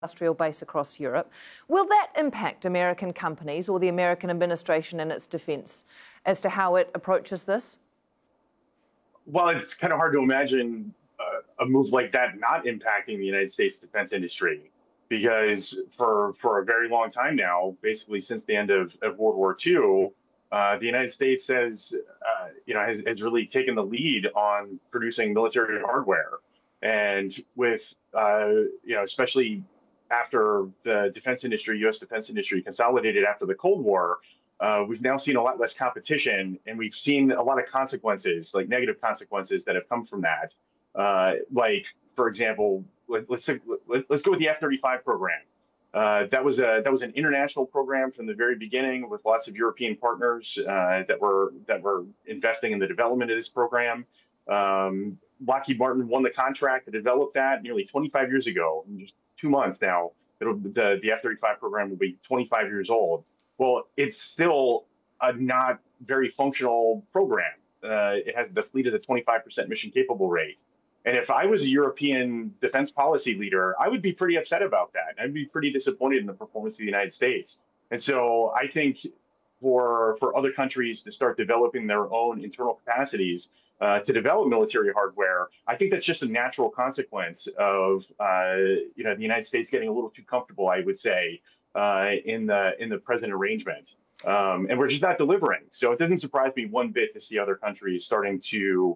industrial base across Europe. Will that impact American companies or the American administration and its defence as to how it approaches this? Well, it's kind of hard to imagine a move like that not impacting the United States defense industry, because for a very long time now, basically since the end of World War II, the United States has really taken the lead on producing military hardware, and with especially after the defense industry, U.S. defense industry consolidated after the Cold War. We've now seen a lot less competition, and we've seen a lot of consequences, like negative consequences that have come from that. Like, for example, let's go with the F-35 program. That was an international program from the very beginning, with lots of European partners that were investing in the development of this program. Lockheed Martin won the contract to develop that nearly 25 years ago. In just 2 months now, the F-35 program will be 25 years old. Well, it's still a not very functional program. It has the fleet at a 25% mission capable rate. And if I was a European defense policy leader, I would be pretty upset about that. I'd be pretty disappointed in the performance of the United States. And so I think for other countries to start developing their own internal capacities to develop military hardware, I think that's just a natural consequence of the United States getting a little too comfortable, I would say, in the present arrangement, and we're just not delivering. So it doesn't surprise me one bit to see other countries starting to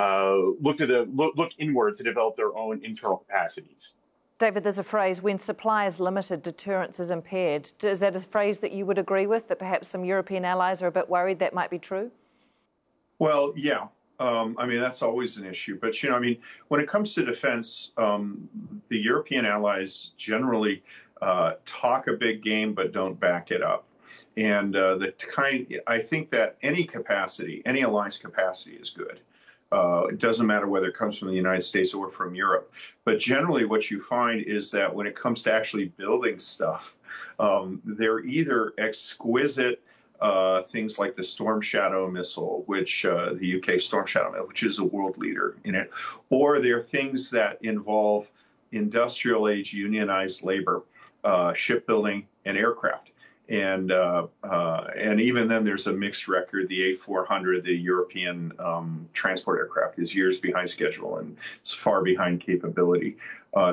look inward to develop their own internal capacities. David, there's a phrase, when supply is limited, deterrence is impaired. Is that a phrase that you would agree with, that perhaps some European allies are a bit worried that might be true? Well, yeah. That's always an issue. But, when it comes to defense, the European allies generally talk a big game, but don't back it up. And I think that any alliance capacity is good. It doesn't matter whether it comes from the United States or from Europe. But generally what you find is that when it comes to actually building stuff, they're either exquisite things like the Storm Shadow missile, which the UK Storm Shadow missile, which is a world leader in it, or they're things that involve industrial age unionized labor, shipbuilding and aircraft. And even then, there's a mixed record. The A400, the European transport aircraft, is years behind schedule and it's far behind capability. It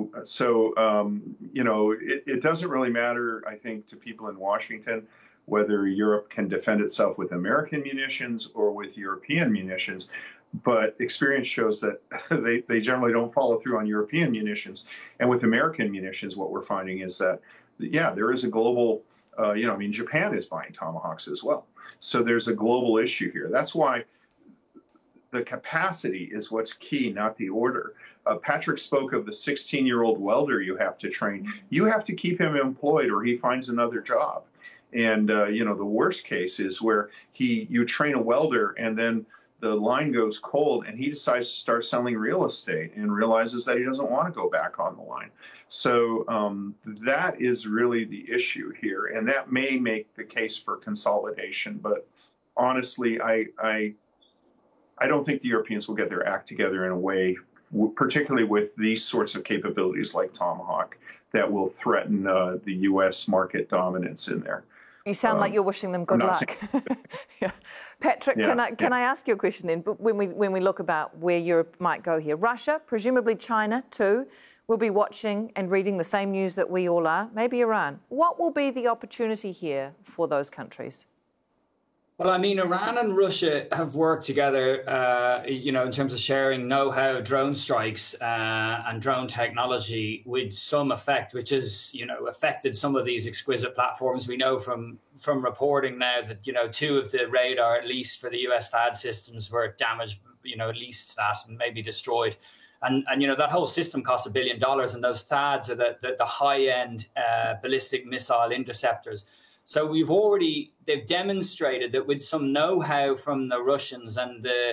doesn't really matter, I think, to people in Washington whether Europe can defend itself with American munitions or with European munitions. But experience shows that they generally don't follow through on European munitions. And with American munitions, what we're finding is that, there is a global, Japan is buying Tomahawks as well. So there's a global issue here. That's why the capacity is what's key, not the order. Patrick spoke of the 16-year-old welder you have to train. You have to keep him employed or he finds another job. And, the worst case is where you train a welder and then the line goes cold and he decides to start selling real estate and realizes that he doesn't want to go back on the line. So that is really the issue here. And that may make the case for consolidation. But honestly, I don't think the Europeans will get their act together in a way, particularly with these sorts of capabilities like Tomahawk, that will threaten the U.S. market dominance in there. You sound like you're wishing them good luck. Yeah. Patrick, can I ask you a question then? When we look about where Europe might go here, Russia, presumably China too, will be watching and reading the same news that we all are, maybe Iran. What will be the opportunity here for those countries? Well, Iran and Russia have worked together, in terms of sharing know-how, drone strikes and drone technology with some effect, which has, affected some of these exquisite platforms. We know from reporting now that, 2 of the radar, at least for the US THAAD systems, were damaged, at least that, and maybe destroyed. And that whole system cost $1 billion, and those THAADs are the high-end ballistic missile interceptors. So they've demonstrated that with some know-how from the Russians and the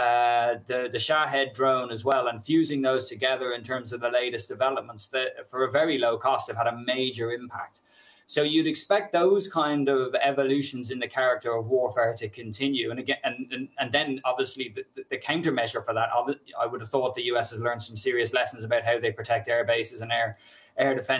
Shahed drone as well, and fusing those together in terms of the latest developments, that for a very low cost have had a major impact. So you'd expect those kind of evolutions in the character of warfare to continue. And again, and then obviously the countermeasure for that, I would have thought the US has learned some serious lessons about how they protect air bases and air air defense